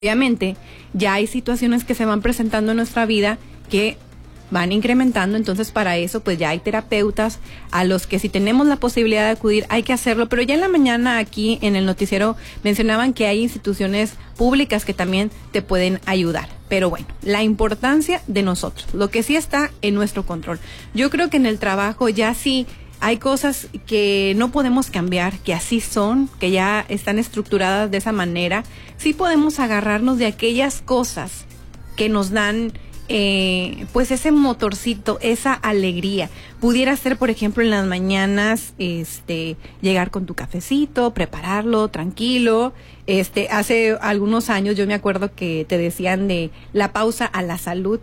Obviamente, ya hay situaciones que se van presentando en nuestra vida que van incrementando, entonces para eso pues ya hay terapeutas a los que si tenemos la posibilidad de acudir hay que hacerlo, pero ya en la mañana aquí en el noticiero mencionaban que hay instituciones públicas que también te pueden ayudar, pero bueno, la importancia de nosotros, lo que sí está en nuestro control. Yo creo que en el trabajo ya sí hay cosas que no podemos cambiar, que así son, que ya están estructuradas de esa manera. Sí podemos agarrarnos de aquellas cosas que nos dan pues ese motorcito, esa alegría. Pudiera ser, por ejemplo, en las mañanas, llegar con tu cafecito, prepararlo tranquilo. Hace algunos años yo me acuerdo que te decían de la pausa a la salud,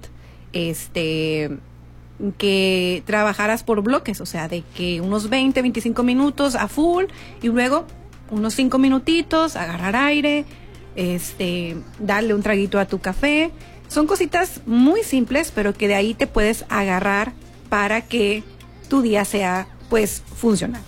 que trabajaras por bloques, o sea, de que unos 20, 25 minutos a full y luego unos 5 minutitos, agarrar aire, darle un traguito a tu café. Son cositas muy simples, pero que de ahí te puedes agarrar para que tu día sea, pues, funcional.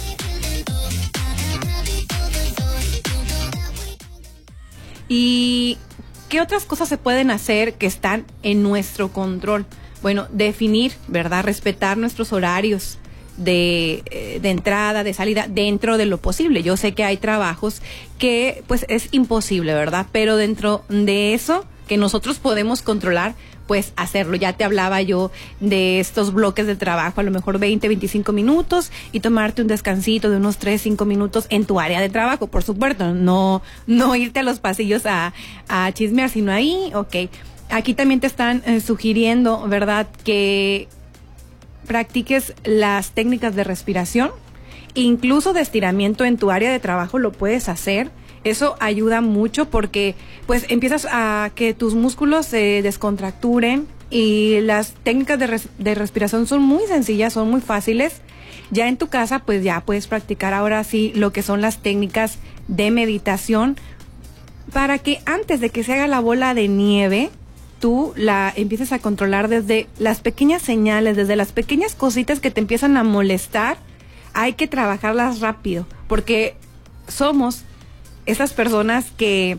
¿Y qué otras cosas se pueden hacer que están en nuestro control? Bueno, definir, ¿verdad? Respetar nuestros horarios de entrada, de salida, dentro de lo posible. Yo sé que hay trabajos que pues es imposible, ¿verdad? Pero dentro de eso que nosotros podemos controlar, pues hacerlo. Ya te hablaba yo de estos bloques de trabajo, a lo mejor 20, 25 minutos y tomarte un descansito de unos 3, 5 minutos en tu área de trabajo, por supuesto. No irte a los pasillos a chismear, sino ahí, ok. Aquí también te están sugiriendo, ¿verdad?, que practiques las técnicas de respiración, incluso de estiramiento en tu área de trabajo lo puedes hacer. Eso ayuda mucho porque pues empiezas a que tus músculos se descontracturen y las técnicas de respiración son muy sencillas, son muy fáciles. Ya en tu casa pues ya puedes practicar ahora sí lo que son las técnicas de meditación para que antes de que se haga la bola de nieve, tú la empieces a controlar desde las pequeñas señales, desde las pequeñas cositas que te empiezan a molestar. Hay que trabajarlas rápido, porque somos esas personas que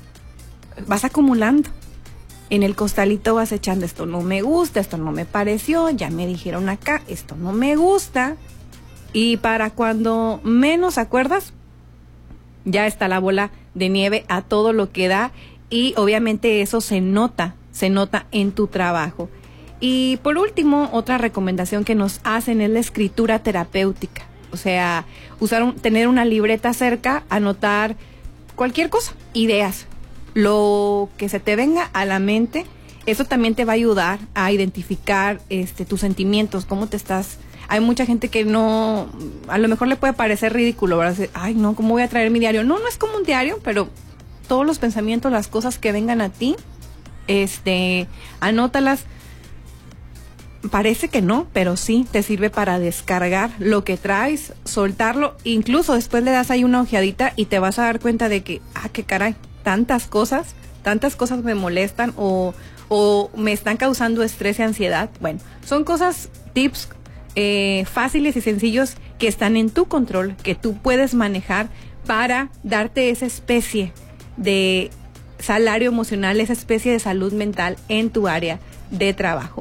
vas acumulando. En el costalito vas echando, esto no me gusta, esto no me pareció, ya me dijeron acá, esto no me gusta. Y para cuando menos acuerdas, ya está la bola de nieve a todo lo que da. Y obviamente eso se nota en tu trabajo. Y por último, otra recomendación que nos hacen es la escritura terapéutica. O sea, tener una libreta cerca, anotar cualquier cosa, ideas, lo que se te venga a la mente. Eso también te va a ayudar a identificar tus sentimientos, cómo te estás. Hay mucha gente que no, a lo mejor le puede parecer ridículo, ¿verdad? Ay, no, ¿cómo voy a traer mi diario? No es como un diario, pero todos los pensamientos, las cosas que vengan a ti, anótalas. Parece que no, pero sí te sirve para descargar lo que traes, soltarlo, incluso después le das ahí una ojeadita y te vas a dar cuenta de que, qué caray, tantas cosas me molestan o me están causando estrés y ansiedad. Bueno, son cosas, tips fáciles y sencillos que están en tu control, que tú puedes manejar para darte esa especie de salario emocional, esa especie de salud mental en tu área de trabajo.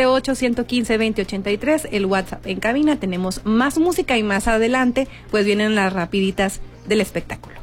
878-115-2083, el WhatsApp en cabina. Tenemos más música y más adelante pues vienen las rapiditas del espectáculo.